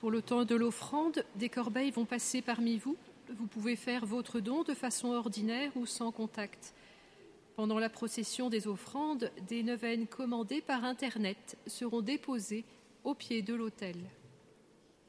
Pour le temps de l'offrande, des corbeilles vont passer parmi vous. Vous pouvez faire votre don de façon ordinaire ou sans contact. Pendant la procession des offrandes, des neuvaines commandées par Internet seront déposées au pied de l'autel.